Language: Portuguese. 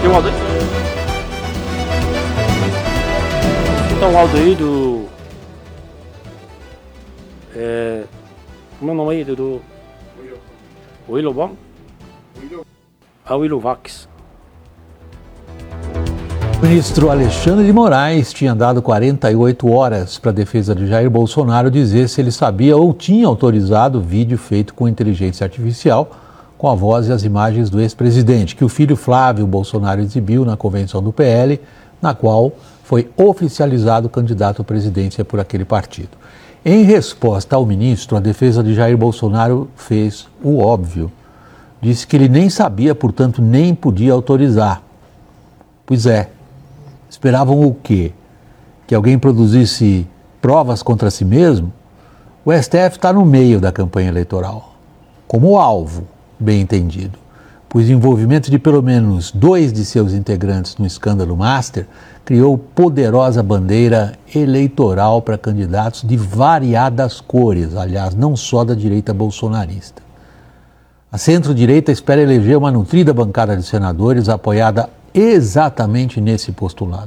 Tem um áudio aí? Então, um áudio aí do... Como é o nome aí do... Willow Bomb? Willow Vax. O ministro Alexandre de Moraes tinha dado 48 horas para a defesa de Jair Bolsonaro dizer se ele sabia ou tinha autorizado o vídeo feito com inteligência artificial com a voz e as imagens do ex-presidente, que o filho Flávio Bolsonaro exibiu na convenção do PL, na qual foi oficializado candidato à presidência por aquele partido. Em resposta ao ministro, a defesa de Jair Bolsonaro fez o óbvio. Disse que ele nem sabia, portanto, nem podia autorizar. Pois é. Esperavam o quê? Que alguém produzisse provas contra si mesmo? O STF está no meio da campanha eleitoral, como alvo, bem entendido, pois o envolvimento de pelo menos 2 de seus integrantes no escândalo Master criou poderosa bandeira eleitoral para candidatos de variadas cores, aliás, não só da direita bolsonarista. A centro-direita espera eleger uma nutrida bancada de senadores apoiada exatamente nesse postulado.